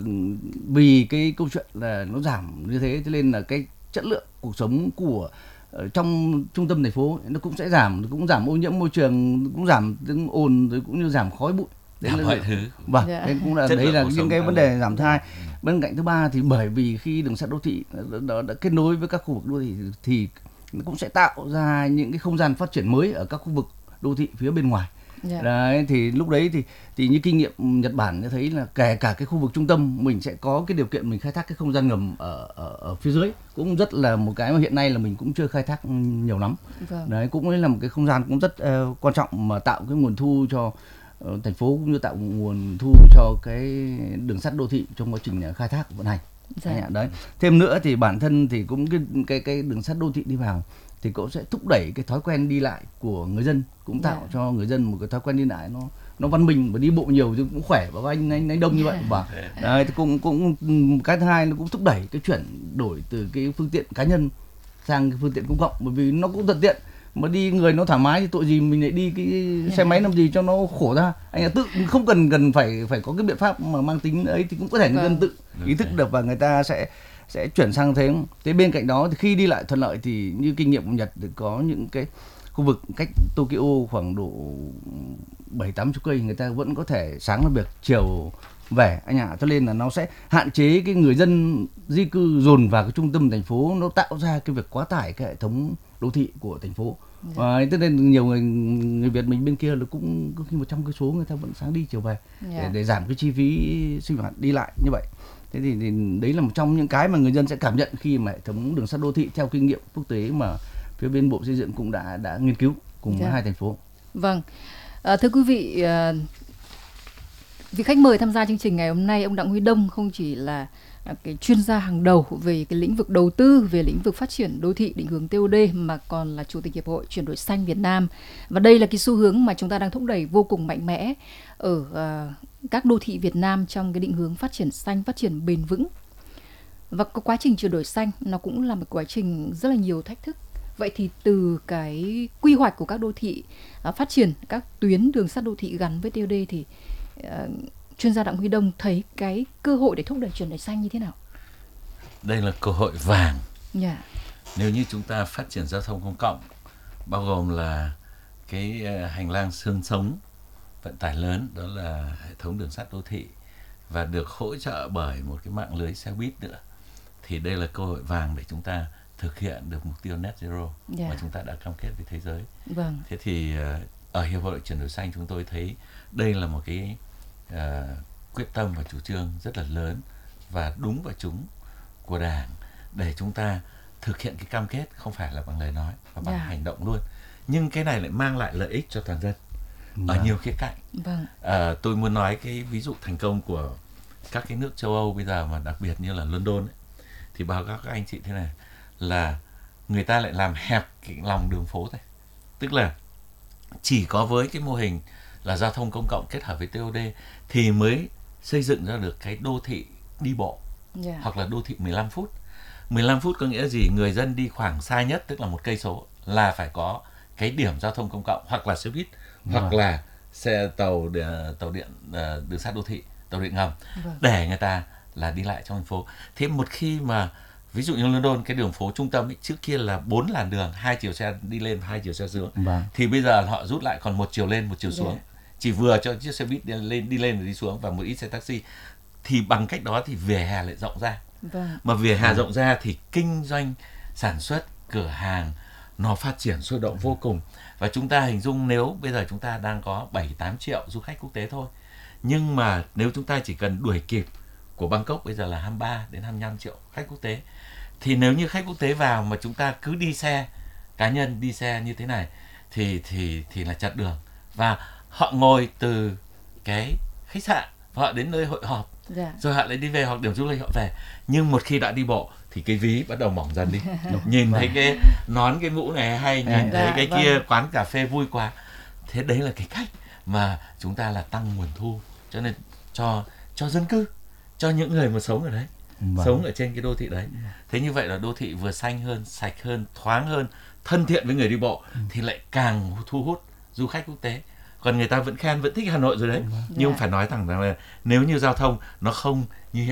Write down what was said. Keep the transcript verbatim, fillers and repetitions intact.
vì cái câu chuyện là nó giảm như thế, cho nên là cái chất lượng cuộc sống của ở trong trung tâm thành phố nó cũng sẽ giảm, cũng giảm ô nhiễm môi trường, cũng giảm tiếng ồn, rồi cũng như giảm khói bụi. Đấy là mọi thứ. Vâng, yeah. Đấy cũng là Chất đấy là những cái vấn đề giảm thứ hai. Ừ. Bên cạnh thứ ba thì bởi vì khi đường sắt đô thị đã, đã kết nối với các khu vực đô thị thì nó cũng sẽ tạo ra những cái không gian phát triển mới ở các khu vực đô thị phía bên ngoài. Yeah. Đấy, thì lúc đấy thì thì như kinh nghiệm Nhật Bản đã thấy là kể cả cái khu vực trung tâm mình sẽ có cái điều kiện mình khai thác cái không gian ngầm ở ở, ở phía dưới, cũng rất là một cái mà hiện nay là mình cũng chưa khai thác nhiều lắm. Vâng. Đấy cũng là một cái không gian cũng rất uh, quan trọng mà tạo cái nguồn thu cho uh, thành phố, cũng như tạo nguồn thu cho cái đường sắt đô thị trong quá trình khai thác vận hành. Dạ. Đấy. Thêm nữa thì bản thân thì cũng cái cái cái đường sắt đô thị đi vào thì cũng sẽ thúc đẩy cái thói quen đi lại của người dân, cũng tạo yeah. cho người dân một cái thói quen đi lại nó nó văn minh, và đi bộ nhiều thì cũng khỏe, và anh anh, anh đông như vậy. Và đấy, thì cũng cũng cái thứ hai nó cũng thúc đẩy cái chuyển đổi từ cái phương tiện cá nhân sang cái phương tiện công cộng, bởi vì nó cũng thuận tiện, mà đi người nó thoải mái thì tội gì mình lại đi cái yeah. xe máy làm gì cho nó khổ ra. Anh tự không cần cần phải phải có cái biện pháp mà mang tính ấy, thì cũng có thể người dân tự ý thức được và người ta sẽ sẽ chuyển sang thế. Thế bên cạnh đó thì khi đi lại thuận lợi thì như kinh nghiệm của Nhật thì có những cái khu vực cách Tokyo khoảng độ bảy tám chục cây, người ta vẫn có thể sáng làm việc chiều về anh ạ. Cho nên là nó sẽ hạn chế cái người dân di cư dồn vào cái trung tâm thành phố, nó tạo ra cái việc quá tải cái hệ thống đô thị của thành phố. Yeah. Và thế nên nhiều người người Việt mình bên kia là cũng có khi một trăm cây số người ta vẫn sáng đi chiều về. Yeah. để, để giảm cái chi phí sinh hoạt đi lại như vậy. Thế thì, thì đấy là một trong những cái mà người dân sẽ cảm nhận khi mà hệ thống đường sắt đô thị theo kinh nghiệm quốc tế mà phía bên Bộ Xây dựng cũng đã đã nghiên cứu cùng với hai thành phố. Vâng, à, thưa quý vị, à, vị khách mời tham gia chương trình ngày hôm nay, ông Đặng Huy Đông không chỉ là cái chuyên gia hàng đầu về cái lĩnh vực đầu tư, về lĩnh vực phát triển đô thị, định hướng tê ô đê, mà còn là Chủ tịch Hiệp hội Chuyển đổi xanh Việt Nam. Và đây là cái xu hướng mà chúng ta đang thúc đẩy vô cùng mạnh mẽ ở uh, các đô thị Việt Nam trong cái định hướng phát triển xanh, phát triển bền vững. Và cái quá trình chuyển đổi xanh nó cũng là một quá trình rất là nhiều thách thức. Vậy thì từ cái quy hoạch của các đô thị, uh, phát triển các tuyến đường sắt đô thị gắn với tê ô đê thì uh, chuyên gia Đặng Huy Đông thấy cái cơ hội để thúc đẩy chuyển đổi xanh như thế nào? Đây là cơ hội vàng. Yeah. Nếu như chúng ta phát triển giao thông công cộng, bao gồm là cái hành lang xương sống vận tải lớn, đó là hệ thống đường sắt đô thị, và được hỗ trợ bởi một cái mạng lưới xe buýt nữa, thì đây là cơ hội vàng để chúng ta thực hiện được mục tiêu net zero yeah. mà chúng ta đã cam kết với thế giới. Vâng. Thế thì ở Hiệp hội Chuyển đổi xanh chúng tôi thấy đây là một cái uh, quyết tâm và chủ trương rất là lớn và đúng và trúng của Đảng để chúng ta thực hiện cái cam kết, không phải là bằng lời nói và bằng yeah. hành động luôn. Nhưng cái này lại mang lại lợi ích cho toàn dân vâng. ở nhiều khía cạnh. Vâng. À, tôi muốn nói cái ví dụ thành công của các cái nước châu Âu bây giờ, mà đặc biệt như là London ấy, thì báo cáo các anh chị thế này là người ta lại làm hẹp cái lòng đường phố này, tức là chỉ có với cái mô hình là giao thông công cộng kết hợp với tê ô đê thì mới xây dựng ra được cái đô thị đi bộ yeah. hoặc là đô thị mười lăm phút. mười lăm phút có nghĩa gì? Người dân đi khoảng xa nhất, tức là một cây số, là phải có cái điểm giao thông công cộng, hoặc là xe buýt, vâng. hoặc là xe tàu tàu điện đường sắt đô thị, tàu điện ngầm, vâng. để người ta là đi lại trong thành phố. Thế một khi mà ví dụ như London, cái đường phố trung tâm ấy, trước kia là bốn làn đường, hai chiều xe đi lên, hai chiều xe xuống, vâng. thì bây giờ họ rút lại còn một chiều lên, một chiều xuống, yeah. chỉ vừa cho chiếc xe buýt đi lên, đi lên và đi xuống, và một ít xe taxi. Thì bằng cách đó thì vỉa hè lại rộng ra, vâng. mà vỉa hè vâng. rộng ra thì kinh doanh, sản xuất, cửa hàng nó phát triển sôi động vô cùng. Và chúng ta hình dung nếu bây giờ chúng ta đang có bảy tám triệu du khách quốc tế thôi, nhưng mà nếu chúng ta chỉ cần đuổi kịp của Bangkok bây giờ là hai mươi ba đến hai mươi lăm triệu khách quốc tế, thì nếu như khách quốc tế vào mà chúng ta cứ đi xe cá nhân, đi xe như thế này thì thì thì là chật đường, và họ ngồi từ cái khách sạn họ đến nơi hội họp, dạ. rồi họ lại đi về, hoặc điểm du lịch họ về. Nhưng một khi đã đi bộ thì cái ví bắt đầu mỏng dần đi. Nhìn thấy cái nón, cái mũ này hay, nhìn dạ, thấy cái vâng. kia quán cà phê vui quá. Thế đấy là cái cách mà chúng ta là tăng nguồn thu, cho nên cho cho dân cư, cho những người mà sống ở đấy, vâng. sống ở trên cái đô thị đấy. Thế như vậy là đô thị vừa xanh hơn, sạch hơn, thoáng hơn, thân thiện với người đi bộ, ừ. thì lại càng thu hút du khách quốc tế. Còn người ta vẫn khen, vẫn thích Hà Nội rồi đấy, vâng. nhưng yeah. phải nói thẳng rằng là nếu như giao thông nó không như hiện